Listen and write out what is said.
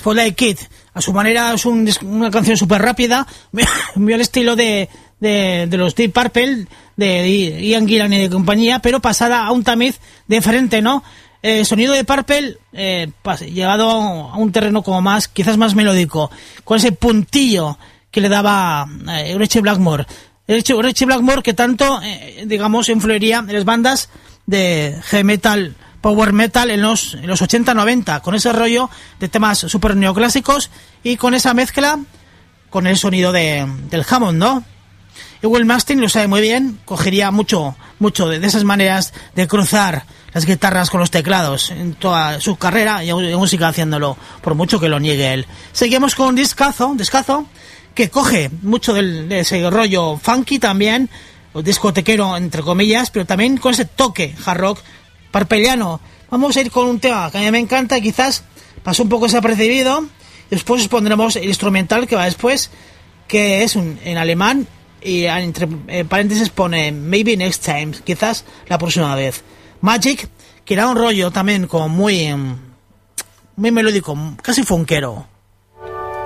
Spotlight Kid. A su manera es una canción súper rápida, muy al estilo de los Deep Purple, de Ian Gillan y de compañía, pero pasada a un tamiz diferente, ¿no? Sonido de Purple llegado a un terreno como más, quizás más melódico, con ese puntillo que le daba Ritchie Blackmore. Ritchie Blackmore que tanto, digamos, influiría en las bandas de heavy metal, power metal en los 80-90, con ese rollo de temas super neoclásicos y con esa mezcla con el sonido del Hammond, ¿no? Y Will Mastin lo sabe muy bien, cogería mucho de esas maneras de cruzar las guitarras con los teclados en toda su carrera y aún sigue haciéndolo, por mucho que lo niegue él. Seguimos con un discazo que coge mucho de ese rollo funky también, o discotequero entre comillas, pero también con ese toque hard rock parpeliano. Vamos a ir con un tema que a mí me encanta y quizás pasó un poco desapercibido. Después os pondremos el instrumental que va después, que es en alemán y entre paréntesis pone Maybe Next Time, quizás la próxima vez. Magic, que era un rollo también como muy melódico, casi funkero.